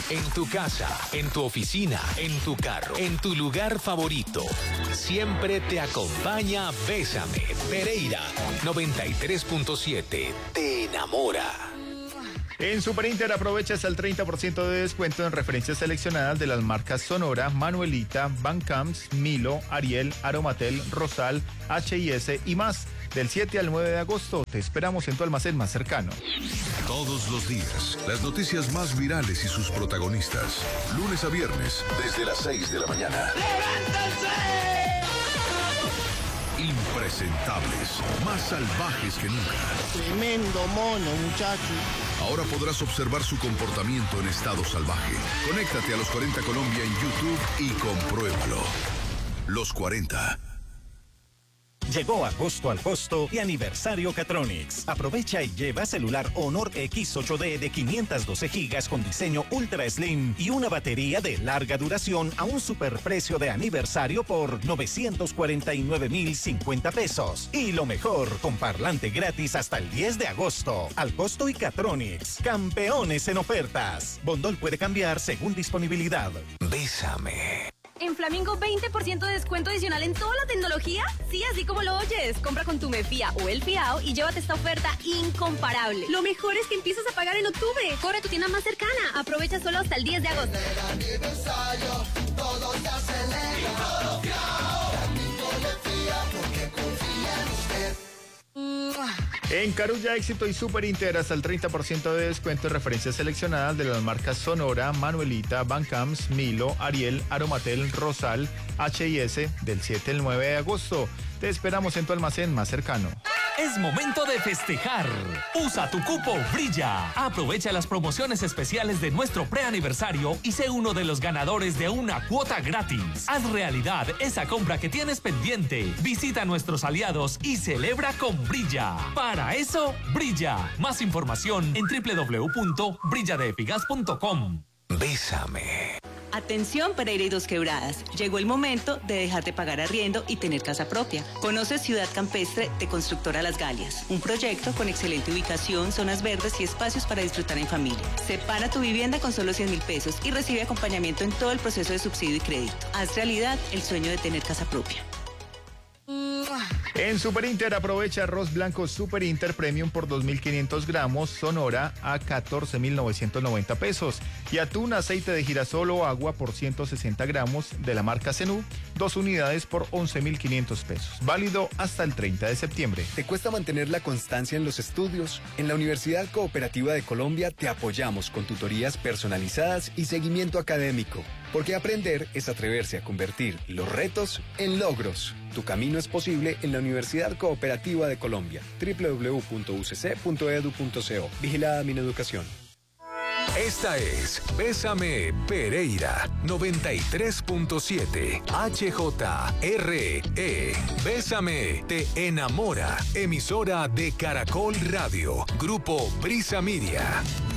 En tu casa, en tu oficina, en tu carro, en tu lugar favorito. Siempre te acompaña Bésame. Pereira 93.7. Te enamora. En Superinter aprovecha hasta el 30% de descuento en referencias seleccionadas de las marcas Sonora, Manuelita, Van Camps, Milo, Ariel, Aromatel, Rosal, H&S y más. Del 7 al 9 de agosto te esperamos en tu almacén más cercano. Todos los días, las noticias más virales y sus protagonistas. Lunes a viernes, desde las 6 de la mañana. ¡Levántense! Impresentables, más salvajes que nunca. Tremendo mono, muchacho. Ahora podrás observar su comportamiento en estado salvaje. Conéctate a Los 40 Colombia en YouTube y compruébalo. Los 40. Llegó agosto al costo y aniversario Catronics. Aprovecha y lleva celular Honor X8D de 512 GB con diseño Ultra Slim y una batería de larga duración a un superprecio de aniversario por 949.050 pesos. Y lo mejor, con parlante gratis hasta el 10 de agosto. Al costo y Catronics. Campeones en ofertas. Bondol puede cambiar según disponibilidad. Bésame. En Flamingo, 20% de descuento adicional en toda la tecnología. Sí, así como lo oyes. Compra con tu MEFIA o El Fiao y llévate esta oferta incomparable. Lo mejor es que empiezas a pagar en octubre. Corre a tu tienda más cercana. Aprovecha solo hasta el 10 de agosto. El aniversario, todo se acelera. Todo Fiao. Flamingo le fía porque confía en usted. En Carulla, Éxito y Superinter hasta el 30% de descuento en referencias seleccionadas de las marcas Sonora, Manuelita, Van Camps, Milo, Ariel, Aromatel, Rosal, H&S del 7 al 9 de agosto. Te esperamos en tu almacén más cercano. Es momento de festejar. Usa tu cupo Brilla. Aprovecha las promociones especiales de nuestro preaniversario y sé uno de los ganadores de una cuota gratis. Haz realidad esa compra que tienes pendiente. Visita a nuestros aliados y celebra con Brilla. Para eso, Brilla. Más información en www.brilladeefigas.com. Bésame. Atención, Pereira y Dos Quebradas. Llegó el momento de dejar de pagar arriendo y tener casa propia. Conoce Ciudad Campestre de Constructora Las Galias. Un proyecto con excelente ubicación, zonas verdes y espacios para disfrutar en familia. Separa tu vivienda con solo 100.000 pesos y recibe acompañamiento en todo el proceso de subsidio y crédito. Haz realidad el sueño de tener casa propia. En Superinter aprovecha arroz blanco Superinter Premium por 2.500 gramos, Sonora a 14.990 pesos. Y atún, aceite de girasol o agua por 160 gramos de la marca Zenú, 2 unidades por 11.500 pesos. Válido hasta el 30 de septiembre. ¿Te cuesta mantener la constancia en los estudios? En la Universidad Cooperativa de Colombia te apoyamos con tutorías personalizadas y seguimiento académico. Porque aprender es atreverse a convertir los retos en logros. Tu camino es posible en la Universidad Cooperativa de Colombia. www.ucc.edu.co. Vigilada Mineducación. Esta es Bésame Pereira 93.7 HJRE. Bésame te enamora. Emisora de Caracol Radio. Grupo Brisa Media.